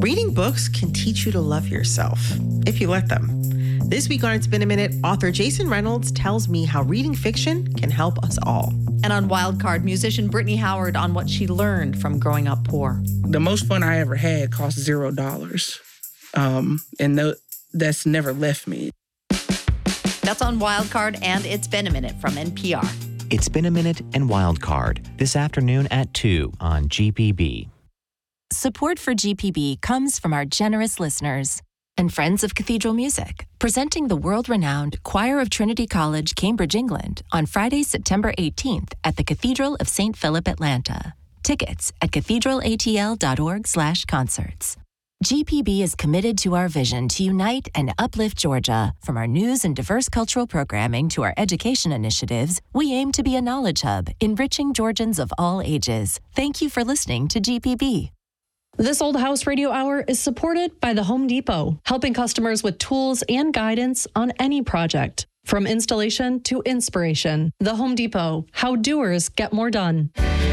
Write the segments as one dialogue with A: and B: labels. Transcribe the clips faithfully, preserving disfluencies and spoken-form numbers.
A: Reading books can teach you to love yourself, if you let them. This week on It's Been a Minute, author Jason Reynolds tells me how reading fiction can help us all.
B: And on Wildcard, musician Brittany Howard on what she learned from growing up poor.
C: The most fun I ever had cost zero dollars. Um, and th- that's never left me.
B: That's on Wildcard and It's Been a Minute from N P R.
D: It's Been a Minute and Wildcard this afternoon at two on G P B.
E: Support for G P B comes from our generous listeners and Friends of Cathedral Music, presenting the world-renowned Choir of Trinity College, Cambridge, England, on Friday, September eighteenth at the Cathedral of Saint Philip, Atlanta. Tickets at cathedralatl.org slash concerts. G P B is committed to our vision to unite and uplift Georgia. From our news and diverse cultural programming to our education initiatives, we aim to be a knowledge hub, enriching Georgians of all ages. Thank you for listening to G P B.
F: This Old House Radio Hour is supported by the Home Depot, helping customers with tools and guidance on any project. From installation to inspiration, the Home Depot, how doers get more done.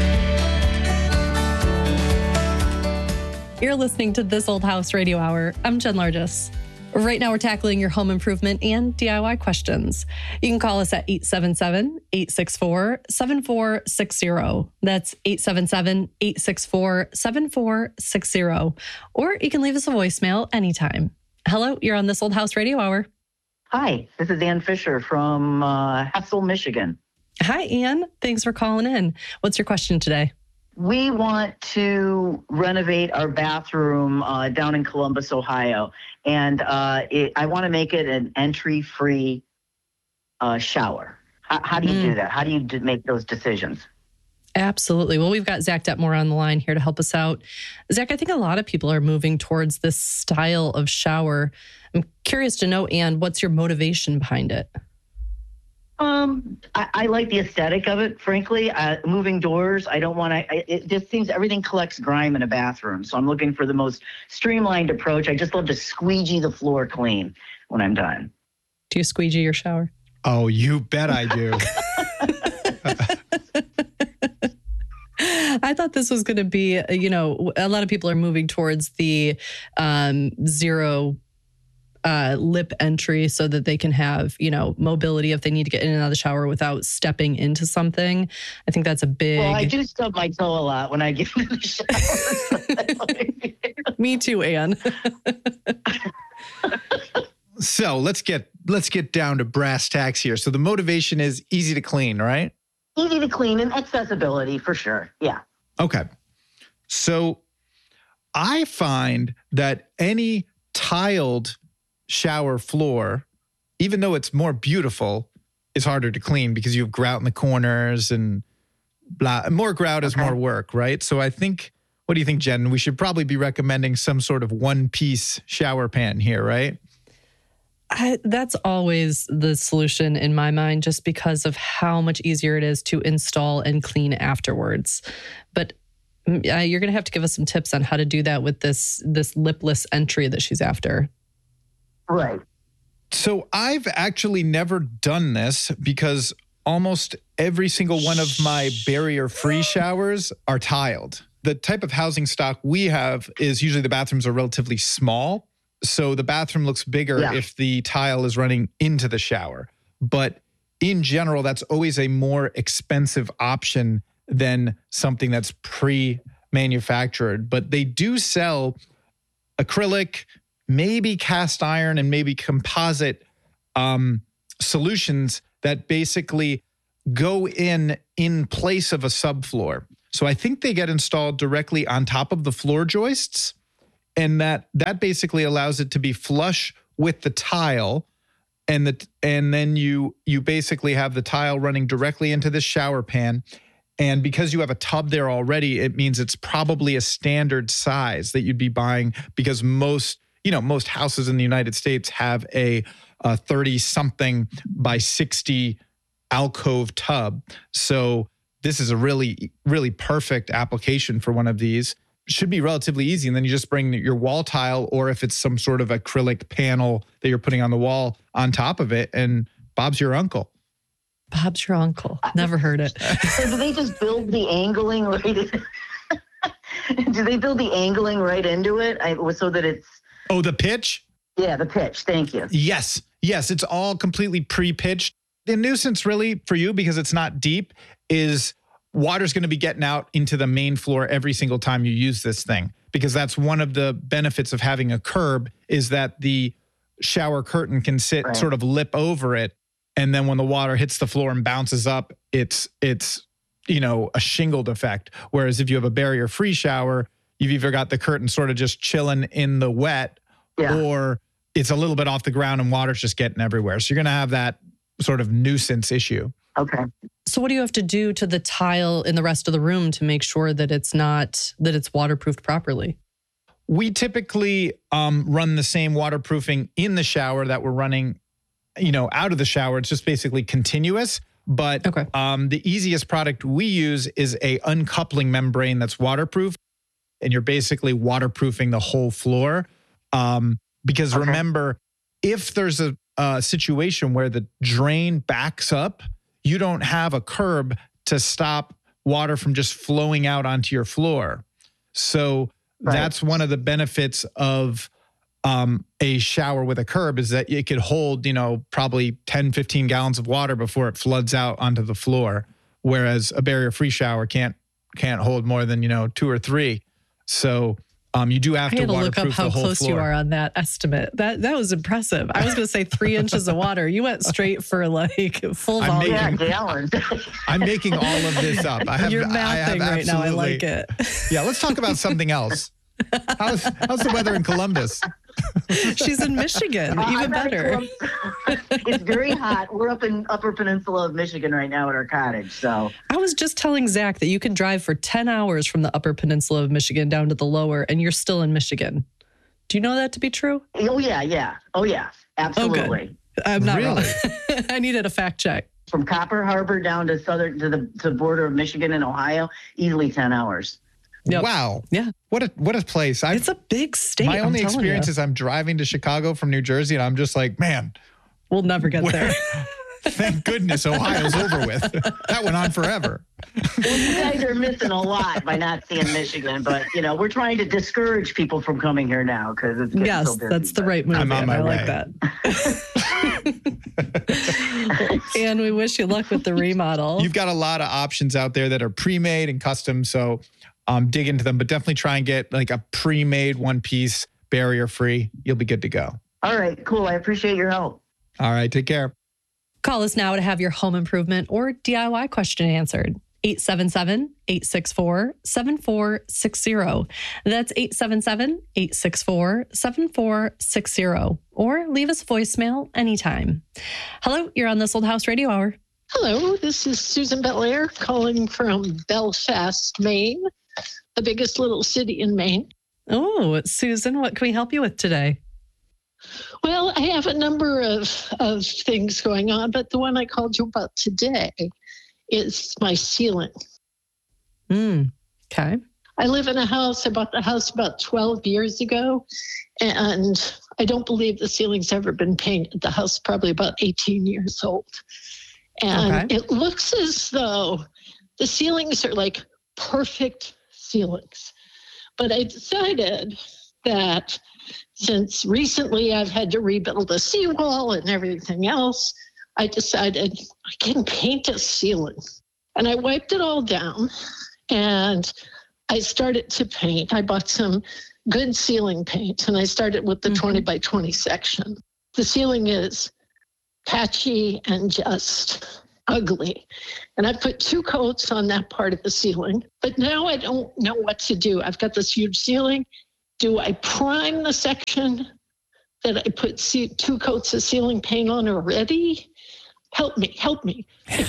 F: You're listening to This Old House Radio Hour. I'm Jen Largis. Right now, we're tackling your home improvement and D I Y questions. You can call us at eight seven seven, eight six four, seven four six zero. That's eight seven seven, eight six four, seven four six zero. Or you can leave us a voicemail anytime. Hello, you're on This Old House Radio Hour.
G: Hi, this is Ann Fisher from uh, Hessel, Michigan.
F: Hi, Ann. Thanks for calling in. What's your question today?
G: We want to renovate our bathroom uh, down in Columbus, Ohio, and uh, it, I want to make it an entry-free uh, shower. How, how do you mm. do that? How do you do, make those decisions?
F: Absolutely. Well, we've got Zach Detmore on the line here to help us out. Zach, I think a lot of people are moving towards this style of shower. I'm curious to know, Ann, what's your motivation behind it?
G: Um, I, I like the aesthetic of it, frankly. Uh, moving doors, I don't want to, it just seems everything collects grime in a bathroom. So I'm looking for the most streamlined approach. I just love to squeegee the floor clean when I'm done.
F: Do you squeegee your shower?
H: Oh, you bet I do.
F: I thought this was going to be, you know, a lot of people are moving towards the um, zero Uh, lip entry so that they can have, you know, mobility if they need to get in and out of the shower without stepping into something. I think that's a big...
G: Well, I do stub my toe a lot when I get in the shower.
F: Me too, Ann.
H: So let's get let's get down to brass tacks here. So the motivation is easy to clean, right?
G: Easy to clean and accessibility for sure. Yeah.
H: Okay. So I find that any tiled shower floor, even though it's more beautiful, is harder to clean because you have grout in the corners and blah. More grout is okay. More work, right? So I think, what do you think, Jen? We should probably be recommending some sort of one-piece shower pan here, right?
F: I, that's always the solution in my mind, just because of how much easier it is to install and clean afterwards. But uh, you're going to have to give us some tips on how to do that with this this lipless entry that she's after.
G: Right.
H: So I've actually never done this because almost every single one of my barrier-free showers are tiled. The type of housing stock we have is usually the bathrooms are relatively small. So the bathroom looks bigger yeah. if the tile is running into the shower. But in general, that's always a more expensive option than something that's pre-manufactured. But they do sell acrylic, maybe cast iron, and maybe composite um, solutions that basically go in in place of a subfloor. So I think they get installed directly on top of the floor joists, and that that basically allows it to be flush with the tile, and the and then you you basically have the tile running directly into this shower pan. And because you have a tub there already, it means it's probably a standard size that you'd be buying, because most You know, most houses in the United States have a thirty-something by sixty alcove tub. So this is a really, really perfect application for one of these. Should be relatively easy. And then you just bring your wall tile, or if it's some sort of acrylic panel that you're putting on the wall, on top of it, and Bob's your uncle.
F: Bob's your uncle. Never heard it.
G: So do they just build the angling right in? Do they build the angling right into it I, so that it's...
H: Oh, the pitch?
G: Yeah, the pitch. Thank you.
H: Yes. Yes, it's all completely pre-pitched. The nuisance really for you, because it's not deep, is water's going to be getting out into the main floor every single time you use this thing, because that's one of the benefits of having a curb, is that the shower curtain can sit
G: Right.
H: sort of lip over it. And then when the water hits the floor and bounces up, it's, it's, you know, a shingled effect. Whereas if you have a barrier-free shower, you've either got the curtain sort of just chilling in the wet,
G: Yeah.
H: or it's a little bit off the ground and water's just getting everywhere. So you're going to have that sort of nuisance issue.
G: Okay.
F: So what do you have to do to the tile in the rest of the room to make sure that it's not, that it's waterproofed properly?
H: We typically um, run the same waterproofing in the shower that we're running, you know, out of the shower. It's just basically continuous. But
F: Okay.
H: um, the easiest product we use is a uncoupling membrane that's waterproof, and you're basically waterproofing the whole floor. Um, because
G: Okay.
H: remember, if there's a, a situation where the drain backs up, you don't have a curb to stop water from just flowing out onto your floor. So
G: Right.
H: that's one of the benefits of um, a shower with a curb, is that it could hold, you know, probably ten, fifteen gallons of water before it floods out onto the floor. Whereas a barrier-free shower can't, can't hold more than, you know, two or three. So um, you do have
F: I
H: to
F: had to look up
H: waterproof
F: how
H: the whole
F: close
H: floor.
F: you are on that estimate. That that was impressive. I was going to say three inches of water. You went straight for like full
H: I'm
F: volume.
G: Yeah,
H: making-
G: gallons.
H: I'm making all of this up. I have,
F: You're
H: I have
F: mathing right now. I like
H: absolutely-
F: it.
H: Yeah, let's talk about something else. How's, how's the weather in Columbus?
F: She's in Michigan.
G: Uh,
F: Even
G: I'm not in
F: better.
G: Columbus. It's very hot. We're up in Upper Peninsula of Michigan right now at our cottage. So
F: I was just telling Zach that you can drive for ten hours from the Upper Peninsula of Michigan down to the lower, and you're still in Michigan. Do you know that to be true?
G: oh yeah, yeah, oh yeah, absolutely.
F: I'm not
H: Really?
F: wrong. I needed a fact check.
G: From Copper Harbor down to southern to the to the border of Michigan and Ohio, easily ten hours.
F: Yep.
H: Wow.
F: Yeah.
H: What a what a place. I
F: It's a big state.
H: my
F: I'm
H: only
F: telling
H: experience
F: you.
H: is I'm driving to Chicago from New Jersey, and I'm just like, man,
F: We'll never get
H: where-
F: there.
H: thank goodness Ohio's over with. That went on forever.
G: Well, you guys are missing a lot by not seeing Michigan, but you know we're trying to discourage people from coming here now because it's getting
F: Yes,
G: so busy.
F: that's the
G: but-
F: right move.
H: I'm on
F: Ann.
H: my
F: I like
H: way.
F: that. And we wish you luck with the remodel.
H: You've got a lot of options out there that are pre-made and custom, so um, dig into them. But definitely try and get like a pre-made one-piece, barrier-free. You'll be good to go.
G: All right, cool. I appreciate your help.
H: All right, take care.
F: Call us now to have your home improvement or D I Y question answered. eight seven seven, eight six four, seven four six zero. That's eight seven seven, eight six four, seven four six zero. Or leave us a voicemail anytime. Hello, you're on This Old House Radio Hour.
I: Hello, this is Susan Belair calling from Belfast, Maine, the biggest little city in Maine.
F: Oh, Susan, what can we help you with today?
I: Well, I have a number of, of things going on, but the one I called you about today is my ceiling.
F: Mm, okay.
I: I live in a house. I bought the house about twelve years ago, and I don't believe the ceiling's ever been painted. The house is probably about eighteen years old. And
F: Okay.
I: it looks as though the ceilings are like perfect ceilings. But I decided that since recently I've had to rebuild a seawall and everything else, I decided I can paint a ceiling. And I wiped it all down and I started to paint. I bought some good ceiling paint and I started with the
F: Mhm.
I: twenty by twenty section. The ceiling is patchy and just ugly. And I put two coats on that part of the ceiling, but now I don't know what to do. I've got this huge ceiling. Do I prime the section that I put ce- two coats of ceiling paint on already? Help me, help me.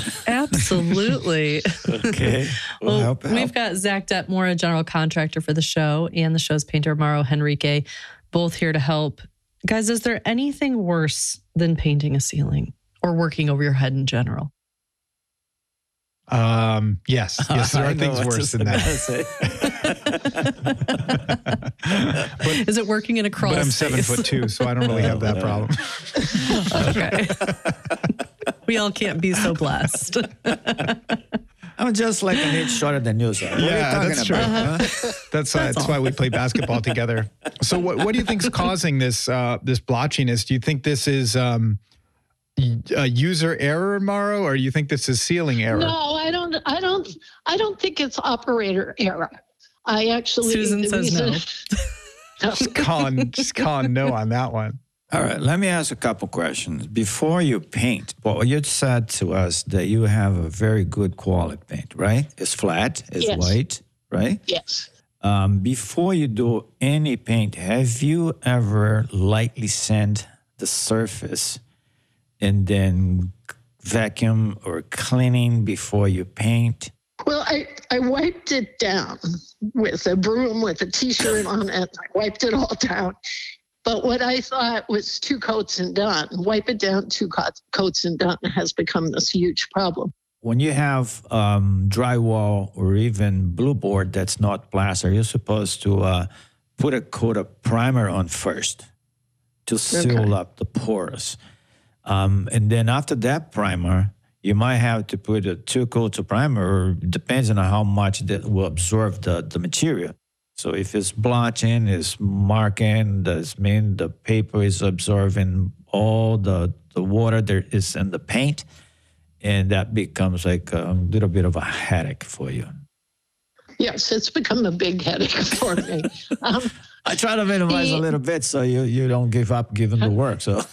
F: Absolutely.
J: Okay. We'll
F: Well,
J: help out.
F: we've got Zach Detmore, a general contractor for the show, and the show's painter, Mauro Henrique, both here to help. Guys, is there anything worse than painting a ceiling or working over your head in general?
H: Um, yes, yes, there
J: I
H: are
J: know
H: things
J: what
H: worse
J: to
H: than
J: say.
H: that. but,
F: Is it working in a crawl
H: but I'm
F: space?
H: seven foot two, so I don't really have that
J: No.
H: problem.
F: Okay. We all can't be so blessed.
J: I'm sound just like an inch shorter than you, sir. What
H: Yeah,
J: are you
H: that's
J: talking
H: true.
J: about? Huh?
H: That's, uh, that's why we play basketball together. So what, what do you think is causing this uh, this blotchiness? Do you think this is um, a user error, Mauro, or do you think this is ceiling error?
I: No, I don't. I don't. I don't think it's operator error. I actually.
F: Susan
I: the
F: says no.
H: Just calling, just calling no on that one.
J: All right, let me ask a couple questions. Before you paint, well, you said to us that you have a very good quality paint, right? It's flat, it's
I: Yes.
J: white, right?
I: Yes.
J: Um, before you do any paint, have you ever lightly sand the surface and then vacuum or cleaning before you paint?
I: Well, I, I wiped it down with a broom with a t-shirt on it. I wiped it all down. But what I thought was two coats and done, wipe it down, two coats, coats and done has become this huge problem.
J: When you have um, drywall or even blue board that's not plaster, you're supposed to uh, put a coat of primer on first to seal
I: Okay.
J: up the pores. Um, and then after that primer, you might have to put a two coats of primer, or depends on how much that will absorb the, the material. So if it's blotching, it's marking, does mean the paper is absorbing all the, the water that is in the paint, and that becomes like a little bit of a headache for you.
I: Yes, it's become a big headache for me. Um,
J: I try to minimize
I: The-
J: a little bit so you, you don't give up giving the work. So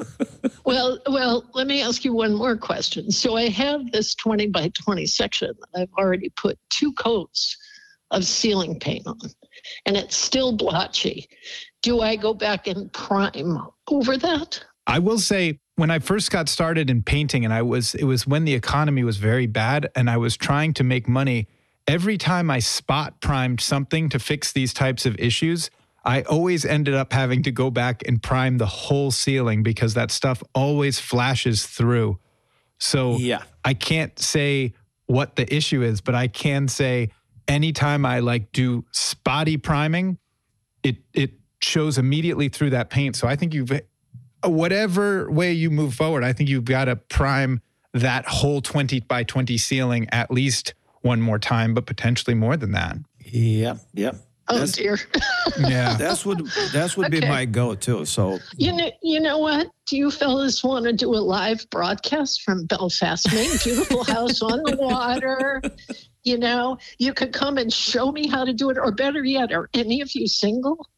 I: well, well, let me ask you one more question. So I have this twenty by twenty section that I've already put two coats of ceiling paint on, and it's still blotchy. Do I go back and prime over that?
H: I will say, when I first got started in painting, and I was, it was when the economy was very bad, and I was trying to make money. Every time I spot primed something to fix these types of issues, I always ended up having to go back and prime the whole ceiling because that stuff always flashes through. So
J: yeah,
H: I can't say what the issue is, but I can say anytime I like do spotty priming, it it shows immediately through that paint. So I think you've, whatever way you move forward, I think you've got to prime that whole twenty by twenty ceiling at least one more time, but potentially more than that.
J: yeah, yeah.
I: Oh
J: That's,
I: dear.
H: Yeah.
J: that's what that's would be
I: Okay.
J: my go-to. So
I: You know, you know what? Do you fellas want to do a live broadcast from Belfast, Maine? Beautiful house on the water. You know, you could come and show me how to do it, or better yet, are any of you single?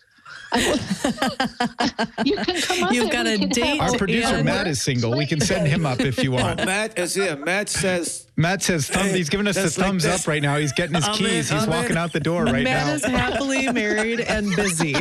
I: I, you can come up.
F: You've
I: and
F: got
I: we
F: a
I: can
F: date.
I: have
H: Our
I: a
H: producer
F: Yeah.
H: Matt is single. We can send him up if you
J: oh,
H: want.
J: Matt is here. Matt says
H: Matt says thumb, he's giving us the
J: That's like
H: thumbs
J: this.
H: up right now. He's getting his
J: I'm
H: keys.
J: in,
H: He's
J: I'm
H: walking
J: in.
H: out the door right
F: Matt
H: now.
F: is happily married and busy.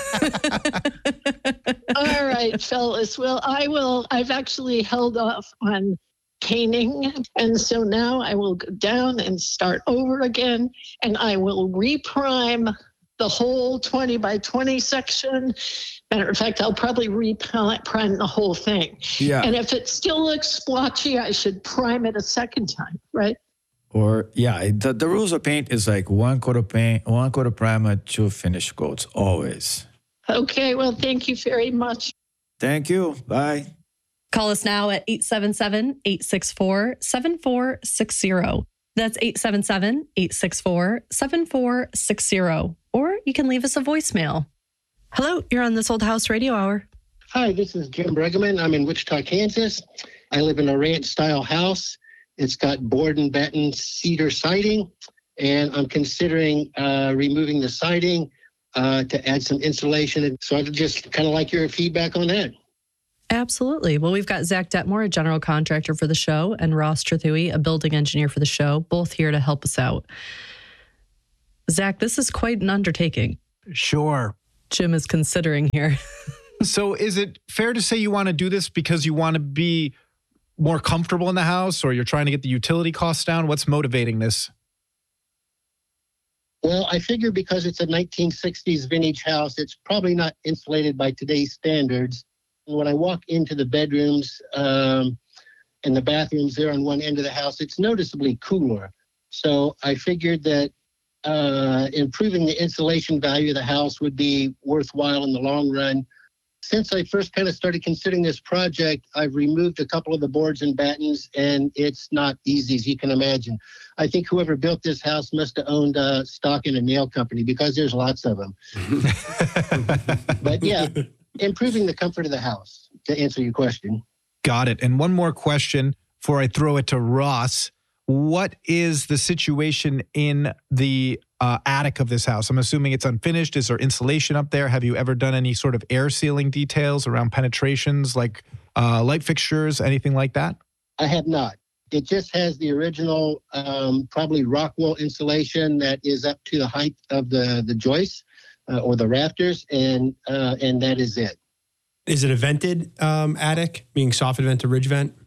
I: All right, fellas. Well, I will. I've actually held off on painting, and so now I will go down and start over again, and I will reprime the whole twenty by twenty section. Matter of fact, I'll probably reprime the whole thing.
J: yeah.
I: And if it still looks splotchy, I should prime it a second time, right?
J: Or yeah, the, the rules of paint is like one coat of paint, one coat of primer, two finish coats, always.
I: Okay, well, thank you very much.
J: Thank you. Bye.
F: Call us now at eight seven seven, eight six four, seven four six zero. That's eight seven seven, eight six four, seven four six zero. Or you can leave us a voicemail. Hello, you're on This Old House Radio Hour.
K: Hi, this is Jim Bregman. I'm in Wichita, Kansas. I live in a ranch-style house. It's got board and batten cedar siding, and I'm considering uh, removing the siding uh, to add some insulation. And so I'd just kind of like your feedback on that.
F: Absolutely. Well, we've got Zach Detmore, a general contractor for the show, and Ross Trethui, a building engineer for the show, both here to help us out. Zach, this is quite an undertaking.
H: Sure.
F: Jim is considering here.
H: So is it fair to say you want to do this because you want to be more comfortable in the house, or you're trying to get the utility costs down? What's motivating this?
K: Well, I figure because it's a nineteen sixties vintage house, it's probably not insulated by today's standards. And when I walk into the bedrooms um, and the bathrooms there on one end of the house, it's noticeably cooler. So I figured that uh, improving the insulation value of the house would be worthwhile in the long run. Since I first kind of started considering this project, I've removed a couple of the boards and battens, and it's not easy, as you can imagine. I think whoever built this house must have owned uh, stock in a nail company because there's lots of them. But yeah, improving the comfort of the house, to answer your question.
H: Got it. And one more question before I throw it to Ross. What is the situation in the uh, attic of this house? I'm assuming it's unfinished. Is there insulation up there? Have you ever done any sort of air sealing details around penetrations, like uh, light fixtures, anything like that?
K: I have not. It just has the original, um, probably rock wool insulation that is up to the height of the, the joists uh, or the rafters, and uh, and that is it.
L: Is it a vented um, attic, meaning soffit vent to ridge vent?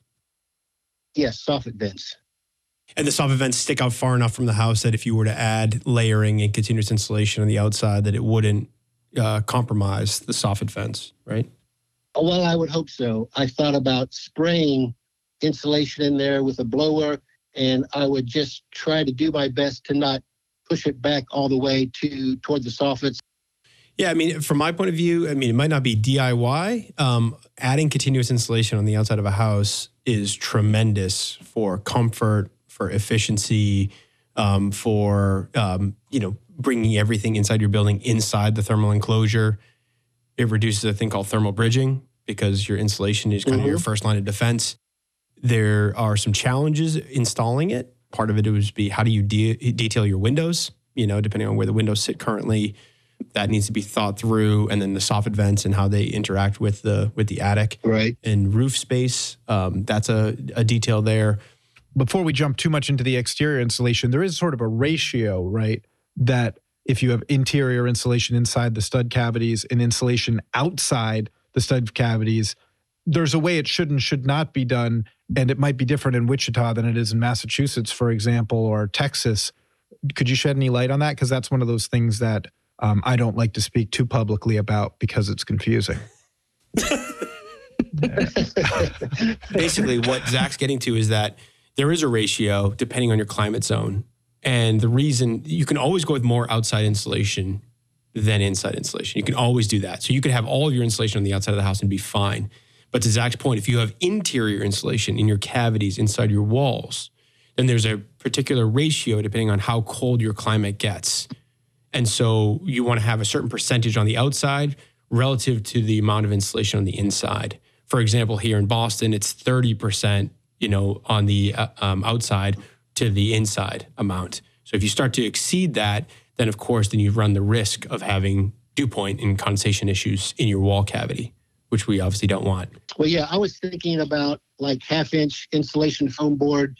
K: Yes, soffit vents.
L: And the soffit vents stick out far enough from the house that if you were to add layering and continuous insulation on the outside, that it wouldn't uh, compromise the soffit vents, right?
K: Well, I would hope so. I thought about spraying insulation in there with a blower, and I would just try to do my best to not push it back all the way to toward the soffits.
L: Yeah, I mean, from my point of view, I mean, it might not be D I Y. Um, adding continuous insulation on the outside of a house is tremendous for comfort, for efficiency, um, for, um, you know, bringing everything inside your building inside the thermal enclosure. It reduces a thing called thermal bridging because your insulation is kind mm-hmm. of your first line of defense. There are some challenges installing it. Part of it would be how do you de- detail your windows, you know, depending on where the windows sit currently. That needs to be thought through, and then the soffit vents and how they interact with the with the attic,
K: right?
L: And roof space. Um, that's a, a detail there.
H: Before we jump too much into the exterior insulation, there is sort of a ratio, right? That if you have interior insulation inside the stud cavities and insulation outside the stud cavities, there's a way it should and should not be done, and it might be different in Wichita than it is in Massachusetts, for example, or Texas. Could you shed any light on that? Because that's one of those things that Um, I don't like to speak too publicly about because it's confusing.
L: Basically, what Zach's getting to is that there is a ratio depending on your climate zone. And the reason you can always go with more outside insulation than inside insulation. You can always do that. So you could have all of your insulation on the outside of the house and be fine. But to Zach's point, if you have interior insulation in your cavities inside your walls, then there's a particular ratio depending on how cold your climate gets. And so you want to have a certain percentage on the outside relative to the amount of insulation on the inside. For example, here in Boston, it's thirty percent, you know, on the uh, um, outside to the inside amount. So if you start to exceed that, then of course, then you run the risk of having dew point and condensation issues in your wall cavity, which we obviously don't want.
K: Well, yeah, I was thinking about like half inch insulation foam board.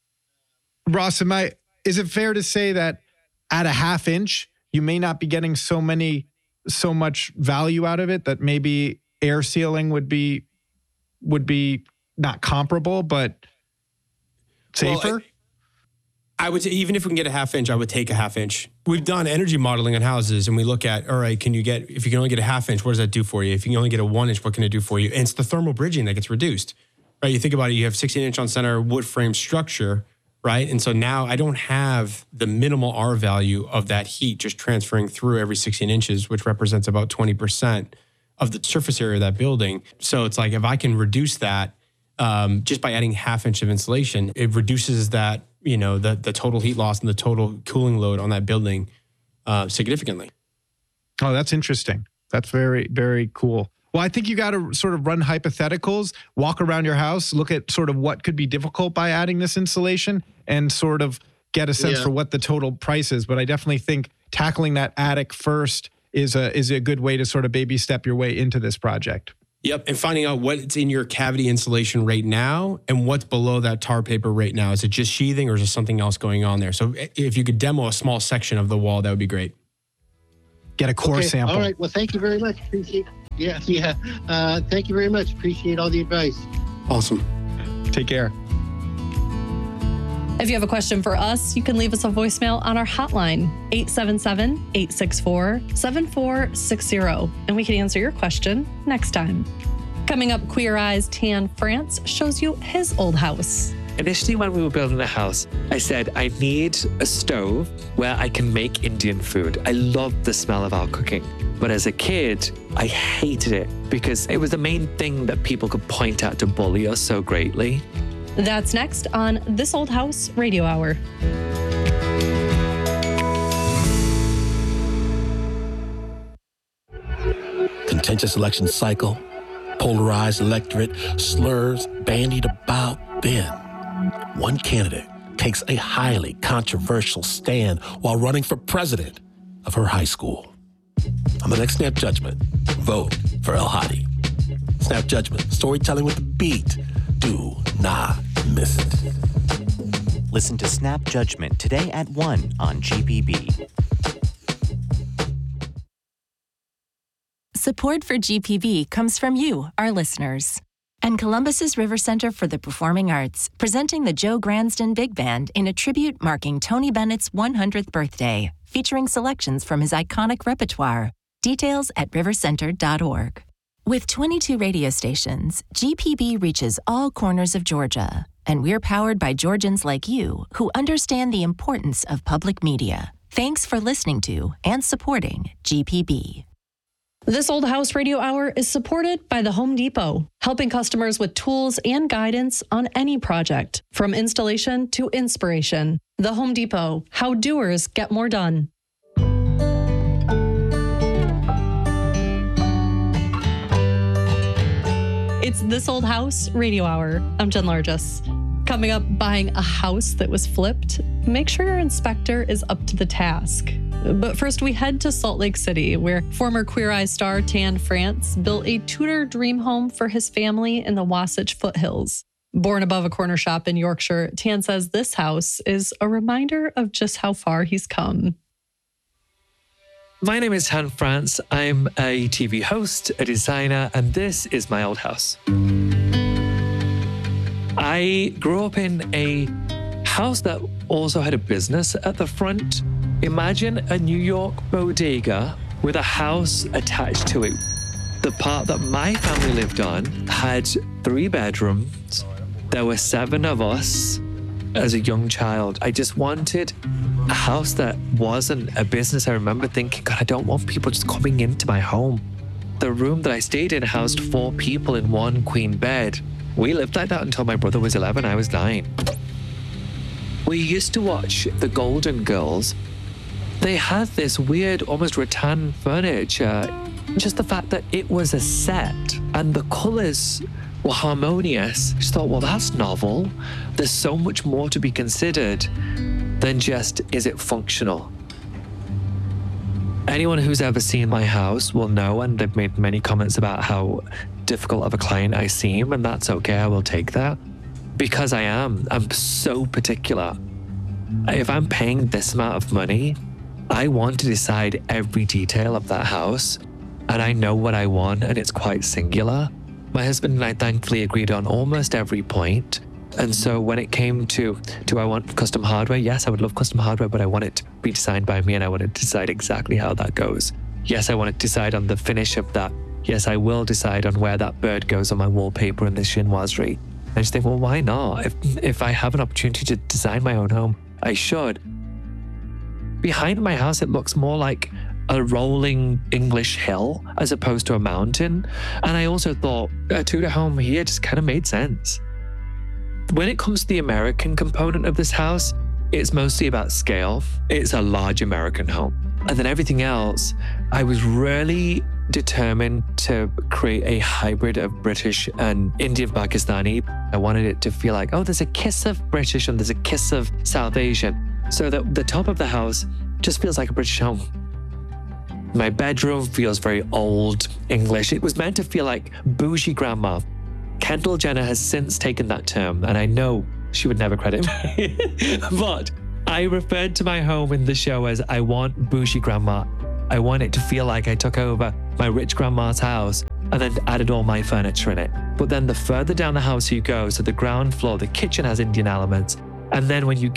H: Ross, am I, is it fair to say that at a half inch, you may not be getting so many, so much value out of it that maybe air sealing would be, would be not comparable, but safer?
L: Well, I, I would say even if we can get a half inch, I would take a half inch. We've done energy modeling on houses and we look at, all right, can you get, if you can only get a half inch, what does that do for you? If you can only get a one inch, what can it do for you? And it's the thermal bridging that gets reduced, right? You think about it, you have sixteen inch on center wood frame structure, right? And so now I don't have the minimal R value of that heat just transferring through every sixteen inches, which represents about twenty percent of the surface area of that building. So it's like, if I can reduce that um, just by adding half inch of insulation, it reduces that, you know, the, the total heat loss and the total cooling load on that building uh, significantly.
H: Oh, that's interesting. That's very, very cool. Well, I think you got to sort of run hypotheticals, walk around your house, look at sort of what could be difficult by adding this insulation and sort of get a sense yeah. for what the total price is. But I definitely think tackling that attic first is a is a good way to sort of baby step your way into this project.
L: Yep. And finding out what's in your cavity insulation right now and what's below that tar paper right now. Is it just sheathing or is there something else going on there? So if you could demo a small section of the wall, that would be great.
H: Get a core
K: okay.
H: sample.
K: All right. Well, thank you very much. Appreciate Yeah, yeah. Uh, thank you very much. Appreciate all the advice.
L: Awesome.
H: Take care.
F: If you have a question for us, you can leave us a voicemail on our hotline, eight seven seven, eight six four, seven four six zero, and we can answer your question next time. Coming up, Queer Eye's Tan France shows you his old house.
M: Initially, when we were building the house, I said, I need a stove where I can make Indian food. I love the smell of our cooking. But as a kid, I hated it because it was the main thing that people could point out to bully us so greatly.
F: That's next on This Old House Radio Hour.
N: Contentious election cycle, polarized electorate, slurs bandied about. Then, one candidate takes a highly controversial stand while running for president of her high school. On the next Snap Judgment, vote for El Hadi. Snap Judgment, storytelling with the beat. Do not miss it.
D: Listen to Snap Judgment today at one on G P B.
E: Support for G P B comes from you, our listeners. And Columbus's River Center for the Performing Arts, presenting the Joe Gransden Big Band in a tribute marking Tony Bennett's one hundredth birthday, featuring selections from his iconic repertoire. Details at river center dot org. With twenty-two radio stations, G P B reaches all corners of Georgia, and we're powered by Georgians like you who understand the importance of public media. Thanks for listening to and supporting G P B.
F: This Old House Radio Hour is supported by the Home Depot, helping customers with tools and guidance on any project, from installation to inspiration. The Home Depot, how doers get more done. It's This Old House Radio Hour. I'm Jen Largis. Coming up, buying a house that was flipped. Make sure your inspector is up to the task. But first, we head to Salt Lake City, where former Queer Eye star Tan France built a Tudor dream home for his family in the Wasatch foothills. Born above a corner shop in Yorkshire, Tan says this house is a reminder of just how far he's come.
M: My name is Tan France. I'm a T V host, a designer, and this is my old house. I grew up in a house that also had a business at the front. Imagine a New York bodega with a house attached to it. The part that my family lived on had three bedrooms. There were seven of us as a young child. I just wanted a house that wasn't a business. I remember thinking, God, I don't want people just coming into my home. The room that I stayed in housed four people in one queen bed. We lived like that until my brother was eleven, I was nine. We used to watch The Golden Girls. They had this weird, almost rattan furniture. Just the fact that it was a set and the colors were harmonious. I just thought, well, that's novel. There's so much more to be considered than just, is it functional? Anyone who's ever seen my house will know, and they've made many comments about how difficult of a client I seem, and that's okay, I will take that. Because I am. I'm so particular. If I'm paying this amount of money, I want to decide every detail of that house, and I know what I want, and it's quite singular. My husband and I thankfully agreed on almost every point. And so when it came to, do I want custom hardware? Yes, I would love custom hardware, but I want it to be designed by me, and I want to decide exactly how that goes. Yes, I want to decide on the finish of that. Yes, I will decide on where that bird goes on my wallpaper in the chinoiserie. I just think, well, why not? If, if I have an opportunity to design my own home, I should. Behind my house, it looks more like a rolling English hill as opposed to a mountain. And I also thought a Tudor home here just kind of made sense. When it comes to the American component of this house, it's mostly about scale. It's a large American home. And then everything else, I was really determined to create a hybrid of British and Indian Pakistani. I wanted it to feel like, oh, there's a kiss of British and there's a kiss of South Asian. So that the top of the house just feels like a British home. My bedroom feels very old English. It was meant to feel like bougie grandma. Kendall Jenner has since taken that term, and I know she would never credit me. But I referred to my home in the show as I want bougie grandma. I want it to feel like I took over my rich grandma's house and then added all my furniture in it. But then the further down the house you go, so the ground floor, the kitchen has Indian elements. And then when you